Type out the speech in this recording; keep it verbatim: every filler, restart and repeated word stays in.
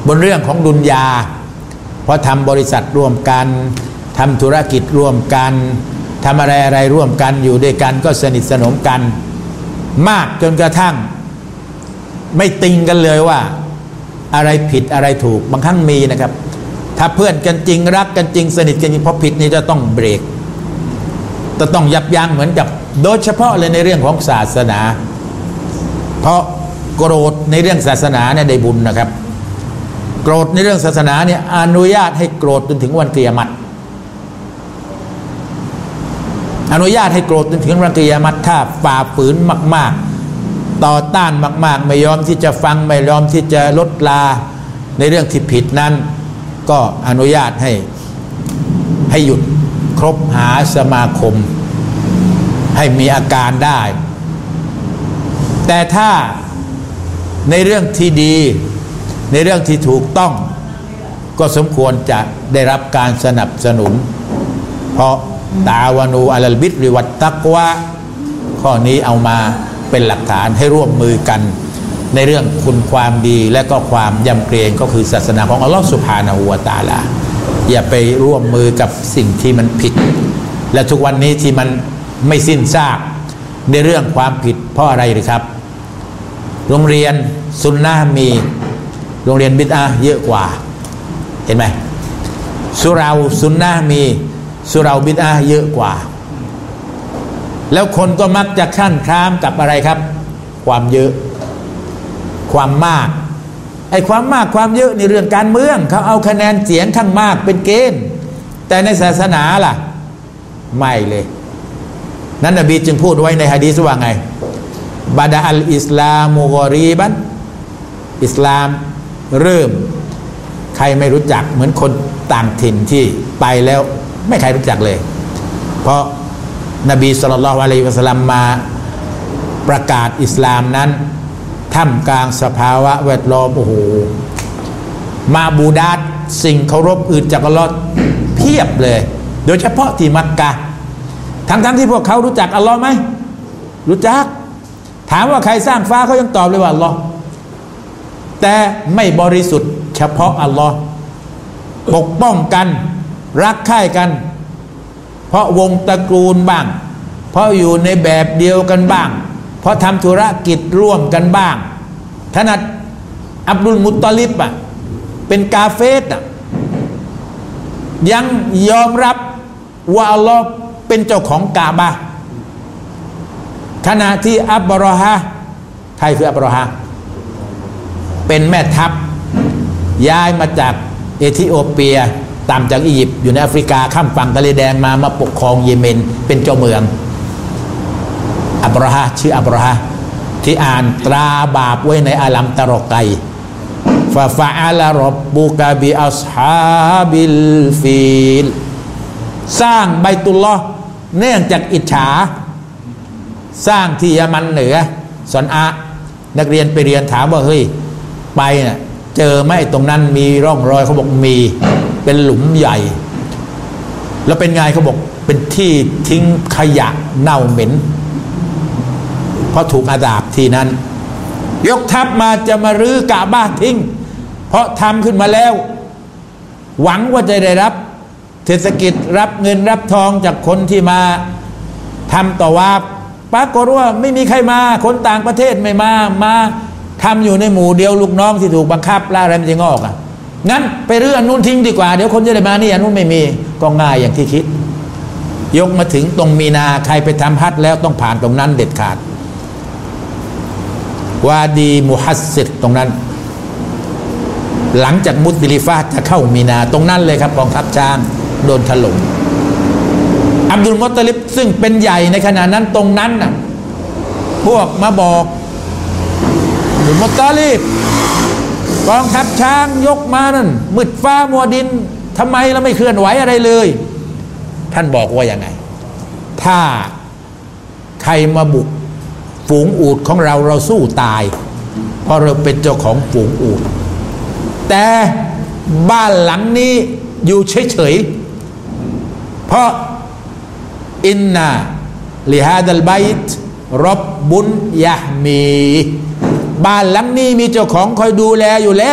บนเรื่องของดุนยาเพราะทำบริษัทร่วมกันทำธุรกิจร่วมกันทำอะไรอะไรร่วมกันอยู่ด้วยกันก็สนิทสนมกันมากจนกระทั่งไม่ติงกันเลยว่าอะไรผิดอะไรถูกบางครั้งมีนะครับถ้าเพื่อนกันจริงรักกันจริงสนิทกันจริงพอผิดนี่จะต้องเบรกจะต้องยับยั้งเหมือนกับโดยเฉพาะเลยในเรื่องของศาสนาเพราะโกรธในเรื่องศาสนาเนี่ยได้บุญนะครับโกรธในเรื่องศาสนาเนี่ยอนุญาตให้โกรธจนถึงวันกิยามะฮ์อนุญาตให้โกรธจนถึงวันกิยามะฮ์ถ้าฝ่าฝืนมากๆต่อต้านมากๆไม่ยอมที่จะฟังไม่ยอมที่จะลดลาในเรื่องที่ผิดนั้นก็อนุญาตให้ให้หยุดคบหาสมาคมให้มีอาการได้แต่ถ้าในเรื่องที่ดีในเรื่องที่ถูกต้องก็สมควรจะได้รับการสนับสนุนเพราะตาวานูอัลลบิรริวัตตักวะข้อนี้เอามาเป็นหลักฐานให้ร่วมมือกันในเรื่องคุณความดีและก็ความยำเกรงก็คือศาสนาของอัลลอฮฺซุบฮานะฮูวะตะอาลาอย่าไปร่วมมือกับสิ่งที่มันผิดและทุกวันนี้ที่มันไม่สิ้นซากในเรื่องความผิดเพราะอะไรหรือครับโรงเรียนซุนนะห์มีโรงเรียนบิดอะห์เยอะกว่าเห็นไหมสุเราซุนนะห์มีสุเราบิดอะห์เยอะกว่าแล้วคนก็มักจะขั้นคร้ามกับอะไรครับความเยอะความมากไอ้ความมากความเยอะในเรื่องการเมืองเขาเอาคะแนนเสียงข้างมากเป็นเกณฑ์แต่ในศาสนาล่ะไม่เลยนั้นนบีจึงพูดไว้ในหะดีษว่าไงบาดาอัลอิสลามุกอรีบันอิสลามเริ่มใครไม่รู้จักเหมือนคนต่างถิ่นที่ไปแล้วไม่ใครรู้จักเลยเพราะนบีศ็อลลัลลอฮุอะลัยฮิวะซัลลัมมาประกาศอิสลามนั้นท่ามกลางสภาวะแวดล้อมโอ้โหมาบูดาตสิ่งเคารพอื่นจากอัลลอฮ์เพียบเลยโดยเฉพาะที่มักกะฮ์ทั้งๆที่พวกเขารู้จักอัลลอฮ์ไหมรู้จักถามว่าใครสร้างฟ้าเขายังตอบเลยว่าอัลลอฮ์แต่ไม่บริสุทธิ์เฉพาะอัลลอฮ์ปกป้องกันรักใคร่กันเพราะวงตระกูลบ้างเพราะอยู่ในแบบเดียวกันบ้างเพราะทำธุรกิจร่วมกันบ้างขนาดอับดุลมุตตอลิบอ่ะเป็นกาเฟรอ่ะยังยอมรับว่าอัลลอฮ์เป็นเจ้าของกาบะห์ขณะที่อับรอฮะใครคืออับรอฮะเป็นแม่ทัพย้ายมาจากเอธิโอเปียตามจากอียิปต์อยู่ในแอฟริกาข้ามฝั่งทะเลแดงมามาปกครองเยเมนเป็นเจ้าเมืองอับราฮะชื่ออับราฮะที่อ่านตราบาปไว้ในอาลัมตะรอไกฟาฟาอัลรบบุกะบิอัศฮาบิลฟีลสร้างไบตุลลอฮ์เนื่องจากอิจฉาสร้างที่ยะมันเหนือซอนอานักเรียนไปเรียนถามว่าเฮ้ยไปน่ะเจอไหมตรงนั้นมีร่องรอยเขาบอกมีเป็นหลุมใหญ่แล้วเป็นไงเขาบอกเป็นที่ทิ้งขยะเน่าเหม็นเพราะถูกอาดาบที่นั้นยกทัพมาจะมารื้อกะบะห์ทิ้งเพราะทำขึ้นมาแล้วหวังว่าจะได้รับเศรษฐกิจรับเงินรับทองจากคนที่มาทำต่อวาบปรากฏว่าไม่มีใครมาคนต่างประเทศไม่มามาทำอยู่ในหมู่เดียวลูกน้องที่ถูกบังคับแล้วอะไรมันจะงอกอ่ะงั้นไปรื้ออันนู้นทิ้งดีกว่าเดี๋ยวคนจะได้มานี่อันนู้นไม่มีก็ง่ายอย่างที่คิดยกมาถึงตรงมีนาใครไปทำฮัจญ์แล้วต้องผ่านตรงนั้นเด็ดขาดวาดีมุฮัสซิดตรงนั้นหลังจากมุซดิลิฟะห์จะเข้ามีนาตรงนั้นเลยครับกองทัพช้างโดนถล่มอับดุลมุตตอลิบซึ่งเป็นใหญ่ในขณะนั้นตรงนั้นน่ะพวกมาบอกอับดุลมุตตอลิบกองทัพช้างยกมานั่นมืดฟ้ามัวดินทำไมเราไม่เคลื่อนไหวอะไรเลยท่านบอกว่ายังไงถ้าใครมาบุกฝูงอูฐของเราเราสู้ตายเพราะเราเป็นเจ้าของฝูงอูฐแต่บ้านหลังนี้อยู่เฉยๆเพราะอินนาลิฮาดัลบัยต์รับบุญยะมีบ้านหลังนี้มีเจ้าของคอยดูแลอยู่แล้ว